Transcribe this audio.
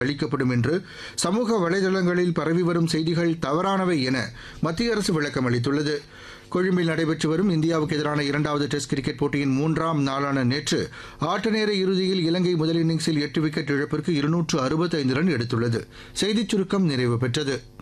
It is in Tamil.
அளிக்கப்படும் என்று சமூக வலைதளங்களில் பரவி வரும் செய்திகள் தவறானவை என மத்திய அரசு விளக்கம் அளித்துள்ளது. கொழும்பில் நடைபெற்று வரும் இந்தியாவுக்கு எதிரான இரண்டாவது டெஸ்ட் கிரிக்கெட் போட்டியின் 3ஆம் நாளான நேற்று ஆட்ட நேர இறுதியில் இலங்கை முதல் இன்னிங்ஸில் 8 விக்கெட் இழப்பிற்கு 265 ரன் எடுத்துள்ளது. செய்திச் சுருக்கம் நிறைவு பெற்றது.